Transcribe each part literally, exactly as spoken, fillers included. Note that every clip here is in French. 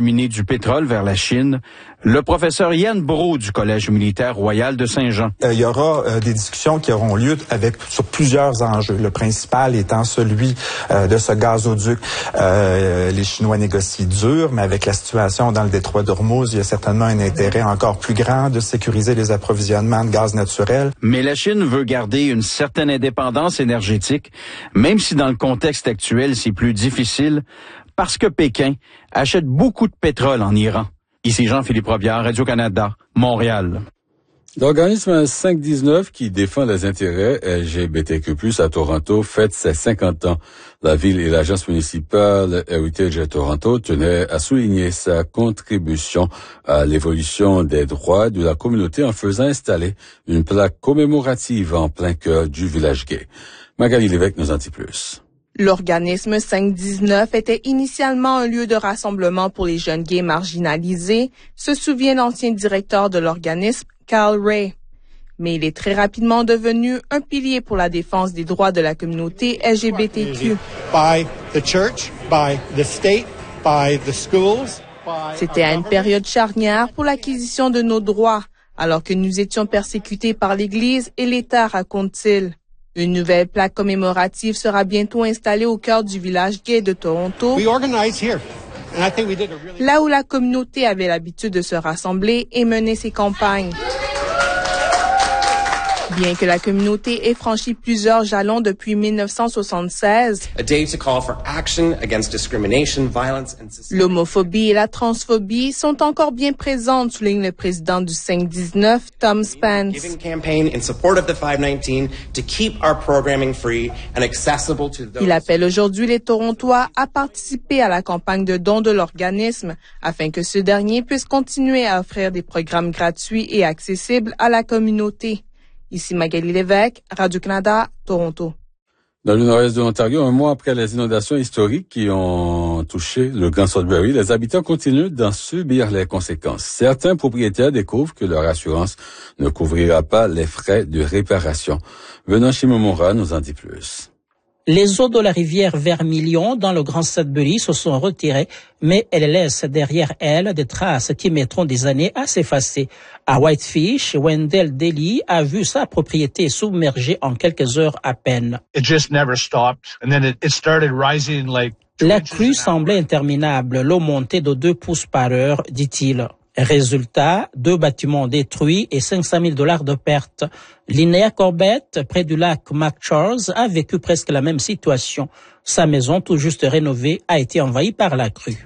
acheminer du pétrole vers la Chine. Le professeur Yann Brault du Collège militaire royal de Saint-Jean. Euh, il y aura euh, des discussions qui auront lieu avec sur plusieurs enjeux. Le principal étant celui euh, de ce gazoduc. Euh, les Chinois négocient dur, mais avec la situation dans le détroit d'Ormuz, il y a certainement un intérêt encore plus grand de sécuriser les approvisionnements de gaz naturel. Mais la Chine veut garder une certaine indépendance énergétique, même si dans le contexte actuel, c'est plus difficile, parce que Pékin achète beaucoup de pétrole en Iran. Ici Jean-Philippe Robillard, Radio-Canada, Montréal. L'organisme cinq dix-neuf qui défend les intérêts L G B T Q plus, à Toronto fête ses cinquante ans. La ville et l'agence municipale Heritage à Toronto tenaient à souligner sa contribution à l'évolution des droits de la communauté en faisant installer une plaque commémorative en plein cœur du village gay. Magali Lévesque nous en dit plus. L'organisme cinq dix-neuf était initialement un lieu de rassemblement pour les jeunes gays marginalisés, se souvient l'ancien directeur de l'organisme, Carl Ray. Mais il est très rapidement devenu un pilier pour la défense des droits de la communauté L G B T Q. C'était à une période charnière pour l'acquisition de nos droits, alors que nous étions persécutés par l'Église et l'État, raconte-t-il. Une nouvelle plaque commémorative sera bientôt installée au cœur du village gay de Toronto, là où la communauté avait l'habitude de se rassembler et mener ses campagnes. Bien que la communauté ait franchi plusieurs jalons depuis mille neuf cent soixante-seize, l'homophobie et la transphobie sont encore bien présentes, souligne le président du cinq dix-neuf, Tom Spence. Il appelle aujourd'hui les Torontois à participer à la campagne de dons de l'organisme afin que ce dernier puisse continuer à offrir des programmes gratuits et accessibles à la communauté. Ici Magali Lévesque, Radio-Canada, Toronto. Dans le nord-est de l'Ontario, un mois après les inondations historiques qui ont touché le Grand Sudbury, les habitants continuent d'en subir les conséquences. Certains propriétaires découvrent que leur assurance ne couvrira pas les frais de réparation. Venant Chimamura nous en dit plus. Les eaux de la rivière Vermilion dans le Grand Sudbury se sont retirées, mais elles laissent derrière elles des traces qui mettront des années à s'effacer. À Whitefish, Wendell Daly a vu sa propriété submergée en quelques heures à peine. It just never stopped, and then it, it started rising like. La crue semblait interminable, l'eau montait de deux pouces par heure, dit-il. Résultat, deux bâtiments détruits et cinq cent mille dollars de pertes. Linnea Corbett, près du lac McCharles, a vécu presque la même situation. Sa maison, tout juste rénovée, a été envahie par la crue.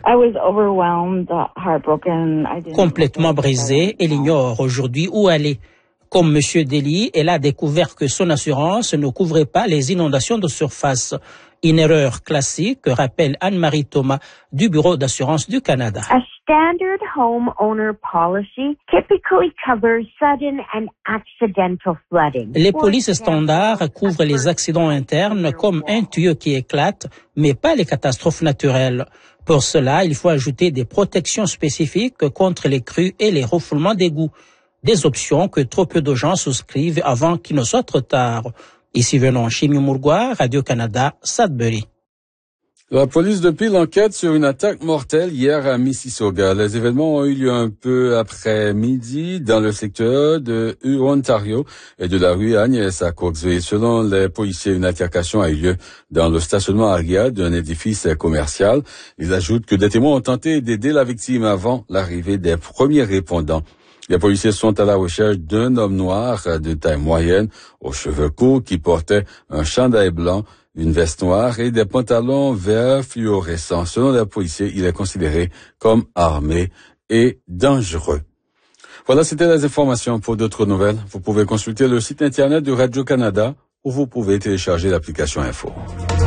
Complètement brisée, elle ignore aujourd'hui où aller. Comme M. Daly, elle a découvert que son assurance ne couvrait pas les inondations de surface. Une erreur classique, rappelle Anne-Marie Thomas du Bureau d'assurance du Canada. A standard homeowner policy typically covers sudden and accidental flooding. Les polices standards couvrent les accidents internes comme un tuyau qui éclate, mais pas les catastrophes naturelles. Pour cela, il faut ajouter des protections spécifiques contre les crues et les refoulements d'égouts. Des options que trop peu de gens souscrivent avant qu'il ne soit trop tard. Ici venons Chimamura, Radio-Canada, Sudbury. La police depuis l'enquête sur une attaque mortelle hier à Mississauga. Les événements ont eu lieu un peu après midi dans le secteur de Ontario et de la rue Agnès à Cooksville. Selon les policiers, une altercation a eu lieu dans le stationnement arrière d'un édifice commercial. Ils ajoutent que des témoins ont tenté d'aider la victime avant l'arrivée des premiers répondants. Les policiers sont à la recherche d'un homme noir de taille moyenne, aux cheveux courts, qui portait un chandail blanc, une veste noire et des pantalons verts fluorescents. Selon les policiers, il est considéré comme armé et dangereux. Voilà, c'était les informations. Pour d'autres nouvelles, vous pouvez consulter le site internet de Radio-Canada où vous pouvez télécharger l'application Info.